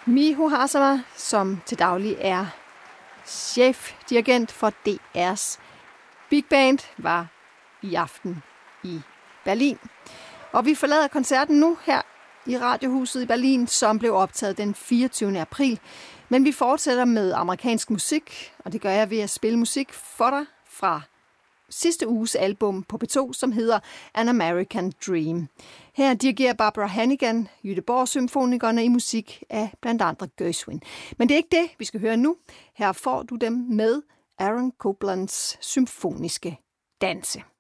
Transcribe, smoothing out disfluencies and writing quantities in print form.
Miho Hazama, som til daglig er chefdirigent for DR's Big Band, var i aften i Berlin. Og vi forlader koncerten nu her i Radiohuset i Berlin, som blev optaget den 24. april. Men vi fortsætter med amerikansk musik, og det gør jeg ved at spille musik for dig fra sidste uges album på P2, som hedder An American Dream. Her dirigerer Barbara Hannigan Göteborg-symfonikerne i musik af blandt andre Gershwin. Men det er ikke det, vi skal høre nu. Her får du dem med Aaron Coplands symfoniske danse.